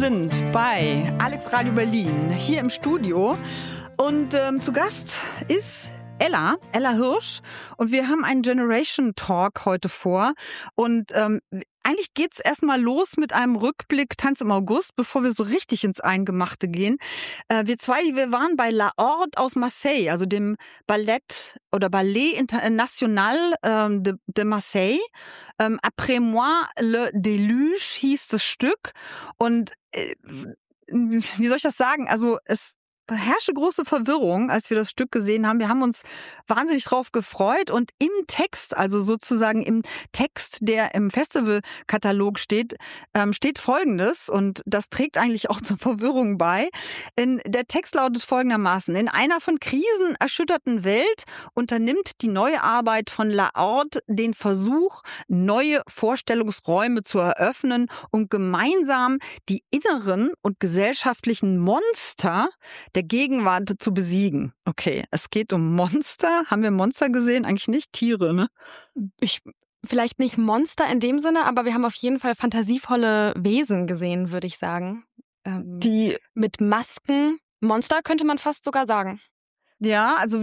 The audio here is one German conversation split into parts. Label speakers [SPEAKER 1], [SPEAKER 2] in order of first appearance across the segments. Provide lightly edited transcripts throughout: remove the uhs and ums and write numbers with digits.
[SPEAKER 1] sind bei Alex Radio Berlin hier im Studio und zu Gast ist Ella Hirsch und wir haben einen Generation Talk heute vor und eigentlich geht's erstmal los mit einem Rückblick Tanz im August, bevor wir so richtig ins Eingemachte gehen. Wir waren bei La Horde aus Marseille, also dem Ballett oder Ballet National de Marseille. Après moi le déluge hieß das Stück und wie soll ich das sagen? Also es herrschte große Verwirrung, als wir das Stück gesehen haben. Wir haben uns wahnsinnig drauf gefreut und im Text, also sozusagen im Text, der im Festivalkatalog steht, steht Folgendes und das trägt eigentlich auch zur Verwirrung bei. Der Text lautet folgendermaßen: In einer von Krisen erschütterten Welt unternimmt die neue Arbeit von La Horde den Versuch, neue Vorstellungsräume zu eröffnen und gemeinsam die inneren und gesellschaftlichen Monster der Gegenwart zu besiegen. Okay, es geht um Monster. Haben wir Monster gesehen? Eigentlich nicht Tiere, ne?
[SPEAKER 2] Vielleicht nicht Monster in dem Sinne, aber wir haben auf jeden Fall fantasievolle Wesen gesehen, würde ich sagen. Die mit Masken. Monster könnte man fast sogar sagen.
[SPEAKER 1] Ja, also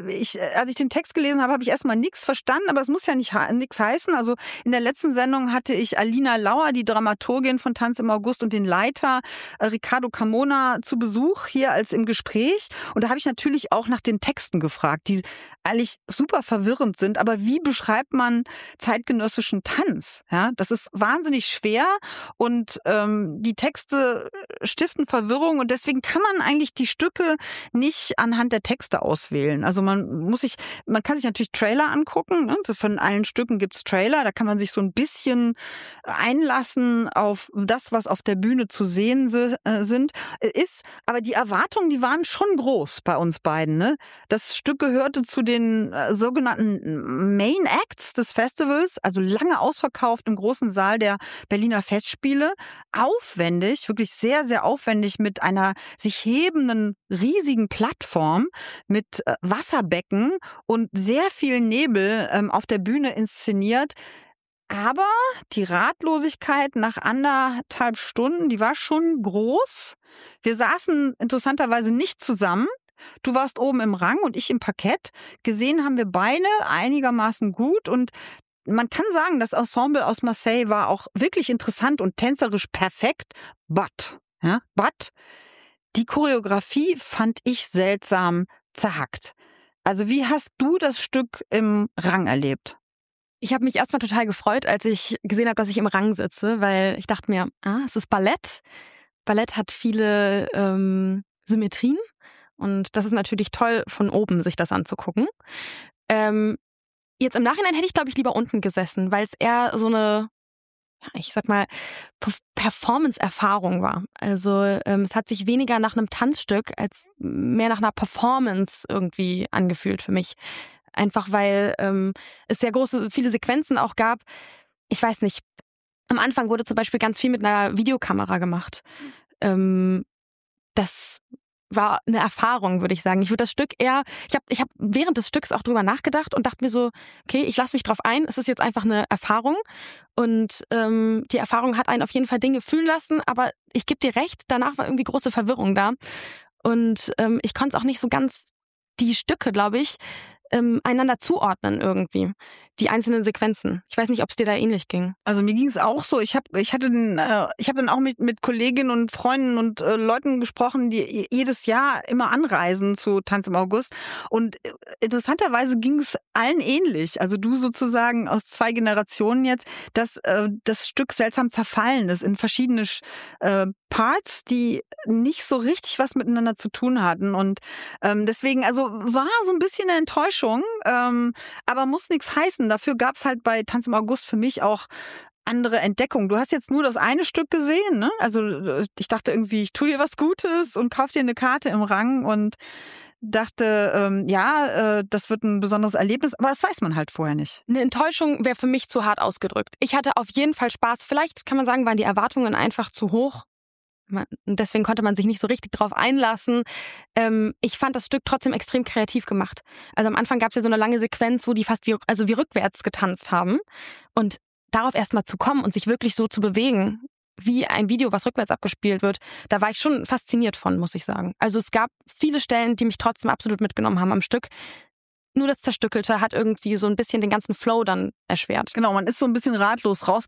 [SPEAKER 1] als ich den Text gelesen habe, habe ich erstmal nichts verstanden, aber es muss ja nichts heißen. Also in der letzten Sendung hatte ich Alina Lauer, die Dramaturgin von Tanz im August, und den Leiter Riccardo Carmona zu Besuch hier als im Gespräch. Und da habe ich natürlich auch nach den Texten gefragt, die eigentlich super verwirrend sind. Aber wie beschreibt man zeitgenössischen Tanz? Ja, das ist wahnsinnig schwer und die Texte stiften Verwirrung und deswegen kann man eigentlich die Stücke nicht anhand der Texte auswählen. Also man kann sich natürlich Trailer angucken. Ne? Also von allen Stücken gibt's Trailer. Da kann man sich so ein bisschen einlassen auf das, was auf der Bühne zu sehen sind. Aber die Erwartungen, die waren schon groß bei uns beiden. Ne? Das Stück gehörte zu den sogenannten Main Acts des Festivals, also lange ausverkauft im großen Saal der Berliner Festspiele. Aufwendig, wirklich sehr, sehr aufwendig mit einer sich hebenden riesigen Plattform mit Wasserbecken und sehr viel Nebel auf der Bühne inszeniert. Aber die Ratlosigkeit nach 1,5 Stunden, die war schon groß. Wir saßen interessanterweise nicht zusammen. Du warst oben im Rang und ich im Parkett. Gesehen haben wir beide einigermaßen gut und man kann sagen, das Ensemble aus Marseille war auch wirklich interessant und tänzerisch perfekt. But die Choreografie fand ich seltsam zerhackt. Also wie hast du das Stück im Rang erlebt?
[SPEAKER 2] Ich habe mich erstmal total gefreut, als ich gesehen habe, dass ich im Rang sitze, weil ich dachte mir, es ist Ballett. Ballett hat viele Symmetrien und das ist natürlich toll, von oben sich das anzugucken. Jetzt im Nachhinein hätte ich, glaube ich, lieber unten gesessen, weil es eher so eine, ich sag mal, Performance-Erfahrung war. Also es hat sich weniger nach einem Tanzstück als mehr nach einer Performance irgendwie angefühlt für mich. Einfach weil es sehr viele Sequenzen auch gab. Ich weiß nicht, am Anfang wurde zum Beispiel ganz viel mit einer Videokamera gemacht. Das war eine Erfahrung, würde ich sagen. Ich würde das Stück ich hab während des Stücks auch drüber nachgedacht und dachte mir so, okay, ich lasse mich drauf ein. Es ist jetzt einfach eine Erfahrung und die Erfahrung hat einen auf jeden Fall Dinge fühlen lassen, aber ich gebe dir recht, danach war irgendwie große Verwirrung da und ich konnte es auch nicht so ganz die Stücke, glaube ich, einander zuordnen irgendwie, die einzelnen Sequenzen. Ich weiß nicht, ob es dir da ähnlich ging.
[SPEAKER 1] Also mir ging es auch so. Ich hab dann auch mit Kolleginnen und Freunden und Leuten gesprochen, die jedes Jahr immer anreisen zu Tanz im August. Und interessanterweise ging es allen ähnlich. Also du sozusagen aus 2 Generationen jetzt, dass das Stück seltsam zerfallen ist in verschiedene Parts, die nicht so richtig was miteinander zu tun hatten. Und deswegen, also war so ein bisschen eine Enttäuschung, aber muss nichts heißen. Dafür gab es halt bei Tanz im August für mich auch andere Entdeckungen. Du hast jetzt nur das eine Stück gesehen, ne? Also ich dachte irgendwie, ich tue dir was Gutes und kauf dir eine Karte im Rang und dachte, das wird ein besonderes Erlebnis, aber das weiß man halt vorher nicht.
[SPEAKER 2] Eine Enttäuschung wäre für mich zu hart ausgedrückt. Ich hatte auf jeden Fall Spaß. Vielleicht kann man sagen, waren die Erwartungen einfach zu hoch. Deswegen konnte man sich nicht so richtig drauf einlassen. Ich fand das Stück trotzdem extrem kreativ gemacht. Also am Anfang gab es ja so eine lange Sequenz, wo die fast wie rückwärts getanzt haben. Und darauf erstmal zu kommen und sich wirklich so zu bewegen, wie ein Video, was rückwärts abgespielt wird, da war ich schon fasziniert von, muss ich sagen. Also es gab viele Stellen, die mich trotzdem absolut mitgenommen haben am Stück. Nur das Zerstückelte hat irgendwie so ein bisschen den ganzen Flow dann erschwert.
[SPEAKER 1] Genau, man ist so ein bisschen ratlos